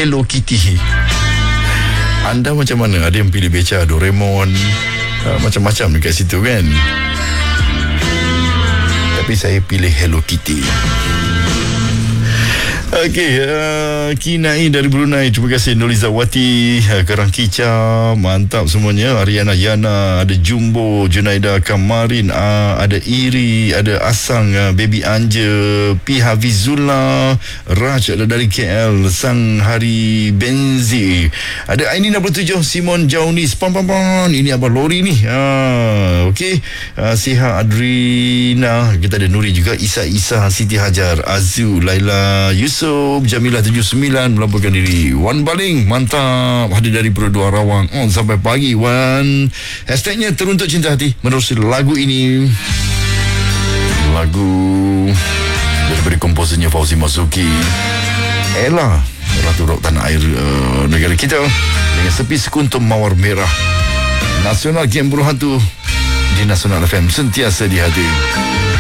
Hello Kitty. Anda macam mana? Ada yang pilih beca Doraemon, macam-macam dekat situ kan. Tapi saya pilih Hello Kitty. Okey, Kinai dari Brunei, terima kasih. Nolizawati, Karang Kica, mantap semuanya. Ariana Yana, ada Jumbo, Junaida Kamarin, ada Iri, ada Asang, Baby Anja, P. Hafizullah, Raj ada dari KL, Sang Hari Benzi, ada Aini 67, Simon Jaunis, ini Abang Lori ni. Okey, Siha Adrina, kita ada Nuri juga, Isa, Siti Hajar, Azu, Laila, Yusuf, Jamilah 79 melaporkan diri. Wan Baling, mantap, hadir dari Perdua Rawang. Sampai pagi Wan. Hashtagnya Teruntuk Cinta Hati. Menerusi lagu ini, lagu daripada komposernya Fauzi Masuki, Ella, Ratu Rock tanah air negara kita, dengan Sepi Sekuntum Mawar Merah. Nasional Game Buruh Hantu di Nasional FM, sentiasa di hati.